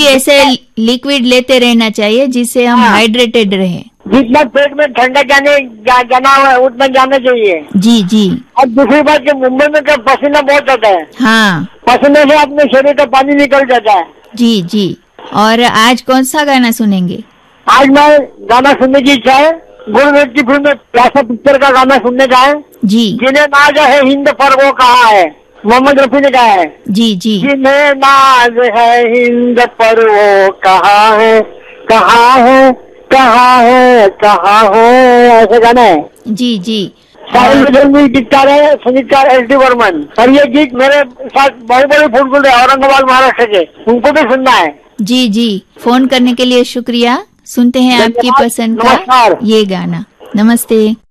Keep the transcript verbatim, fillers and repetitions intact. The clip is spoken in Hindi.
ऐसे लिक्विड लेते रहना चाहिए जिससे हम हाँ। हाइड्रेटेड रहे। जितना पेट में ठंडा जाने जा, जाना हुआ है उतना जाना चाहिए। जी जी। और दूसरी बात कि मुंबई में क्या पसीना बहुत आता है, हाँ पसीने से अपने शरीर का पानी निकल जाता है। जी जी। और आज कौन सा गाना सुनेंगे? आज मैं गाना सुनने की इच्छा है, गुरुदेव की फिल्म में प्यासा पिक्चर का गाना सुनने का है। जी जिन्हें नाज है हिंद पर वो कहा है, मोहम्मद रफी ने गाया है। जी जी। जिन्हें नाज है हिंद पर वो कहा है, कहा है, कहा है, कहा है, ऐसे गाना है। जी जी। साहिल गीतकार है, संगीतकार एस डी वर्मन। और ये गीत मेरे साथ बहुत बड़े फुटबॉल है औरंगाबाद महाराष्ट्र के, उनको भी सुनना है। जी जी। फोन करने के लिए शुक्रिया। सुनते हैं आपकी पसंद का ये गाना। नमस्ते।